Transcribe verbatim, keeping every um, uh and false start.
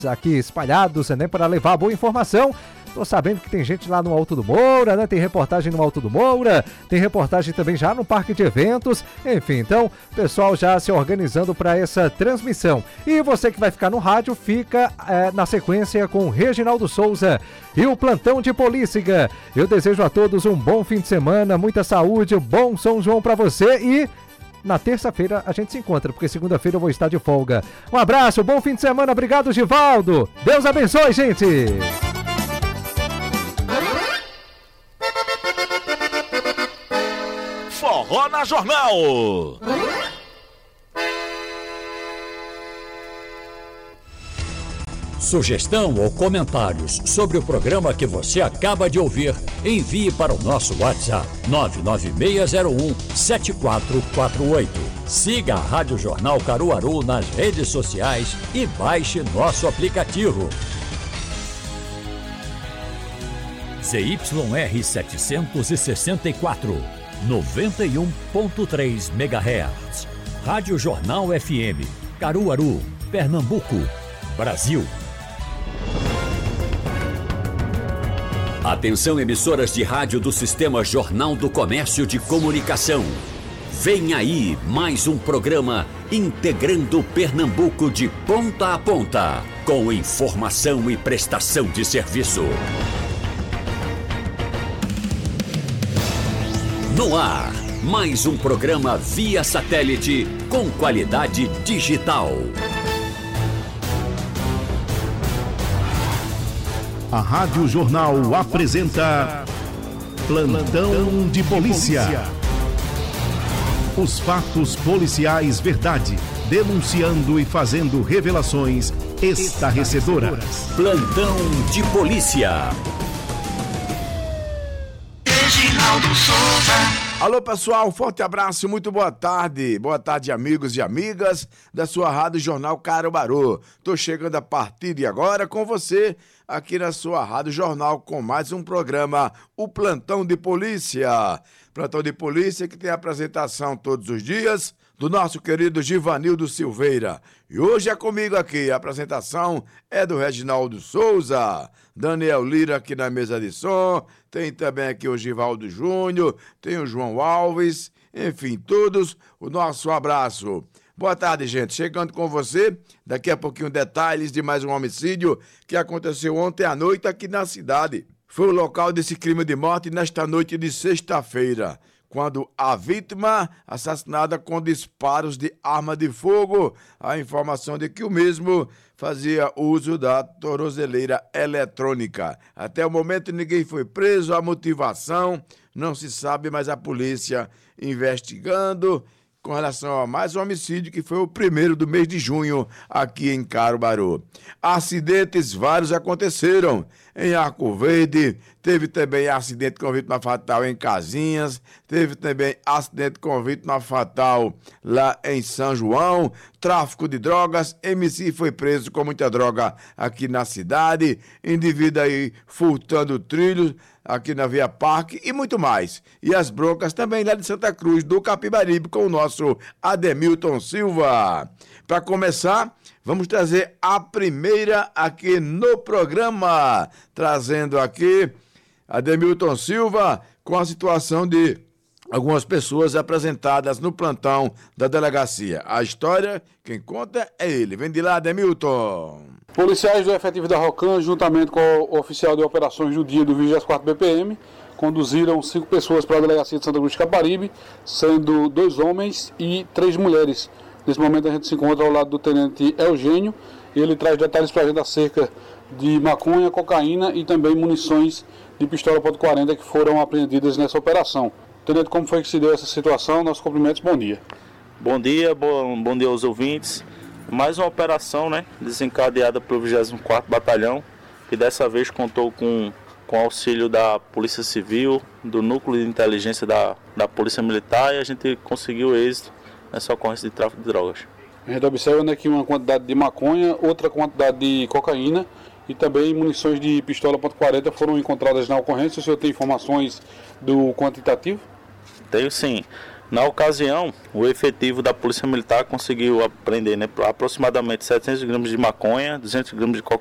aqui espalhados, né, para levar boa informação. Tô sabendo que tem gente lá no Alto do Moura, né? Tem reportagem no Alto do Moura, tem reportagem também já no Parque de Eventos. Enfim, então, pessoal já se organizando para essa transmissão. E você que vai ficar no rádio, fica é, na sequência com Reginaldo Souza e o Plantão de Polícia. Eu desejo a todos um bom fim de semana, muita saúde, um bom São João para você e... na terça-feira a gente se encontra, porque segunda-feira eu vou estar de folga. Um abraço, bom fim de semana, obrigado, Givaldo. Deus abençoe, gente. Forró na Jornal. Sugestão ou comentários sobre o programa que você acaba de ouvir, envie para o nosso WhatsApp nove nove seis zero um sete quatro quatro oito. Siga a Rádio Jornal Caruaru nas redes sociais e baixe nosso aplicativo. Z Y R setecentos e sessenta e quatro, noventa e um ponto três megahertz. Rádio Jornal F M, Caruaru, Pernambuco, Brasil. Atenção, emissoras de rádio do Sistema Jornal do Comércio de Comunicação. Vem aí mais um programa integrando Pernambuco de ponta a ponta, com informação e prestação de serviço. No ar, mais um programa via satélite com qualidade digital. A Rádio Jornal apresenta Plantão de Polícia. Os fatos policiais verdade, denunciando e fazendo revelações estarrecedoras. Plantão de Polícia. Reginaldo Souza. Alô pessoal, forte abraço, muito boa tarde. Boa tarde, amigos e amigas da sua Rádio Jornal Caruaru. Tô chegando a partir de agora com você aqui na sua Rádio Jornal com mais um programa, o Plantão de Polícia. Plantão de Polícia que tem apresentação todos os dias do nosso querido Givanildo Silveira. E hoje é comigo aqui, a apresentação é do Reginaldo Souza, Daniel Lira aqui na mesa de som, tem também aqui o Givaldo Júnior, tem o João Alves, enfim, todos, o nosso abraço. Boa tarde, gente. Chegando com você, daqui a pouquinho detalhes de mais um homicídio que aconteceu ontem à noite aqui na cidade. Foi o local desse crime de morte nesta noite de sexta-feira, quando a vítima assassinada com disparos de arma de fogo, a informação de que o mesmo fazia uso da tornozeleira eletrônica. Até o momento ninguém foi preso, a motivação não se sabe, mas a polícia investigando com relação a mais um homicídio que foi o primeiro do mês de junho aqui em Caruaru. Acidentes vários aconteceram em Arco Verde, teve também acidente com vítima fatal em Casinhas, teve também acidente com vítima fatal lá em São João, tráfico de drogas, M C foi preso com muita droga aqui na cidade, indivíduo aí furtando trilhos aqui na Via Parque e muito mais. E as broncas também lá de Santa Cruz, do Capibaribe, com o nosso Ademilton Silva. Para começar, vamos trazer a primeira aqui no programa, trazendo aqui Ademilton Silva com a situação de algumas pessoas apresentadas no plantão da delegacia. A história, quem conta é ele. Vem de lá, Ademilton. Policiais do efetivo da ROCAN, juntamente com o oficial de operações do dia do vigésimo quarto B P M, conduziram cinco pessoas para a delegacia de Santa Cruz de Capibaribe, sendo dois homens e três mulheres. Nesse momento a gente se encontra ao lado do tenente Eugênio, e ele traz detalhes para a gente acerca de maconha, cocaína e também munições de pistola ponto quarenta que foram apreendidas nessa operação. Tenente, como foi que se deu essa situação? Nossos cumprimentos, bom dia. Bom dia, bom, bom dia aos ouvintes. Mais uma operação, né, desencadeada pelo vigésimo quarto Batalhão, que dessa vez contou com, com auxílio da Polícia Civil, do Núcleo de Inteligência da, da Polícia Militar, e a gente conseguiu êxito nessa ocorrência de tráfico de drogas. A gente observa aqui uma quantidade de maconha, outra quantidade de cocaína e também munições de pistola ponto quarenta foram encontradas na ocorrência. O senhor tem informações do quantitativo? Tenho sim. Na ocasião, o efetivo da Polícia Militar conseguiu apreender, né, aproximadamente setecentos gramas de maconha, duzentos gramas de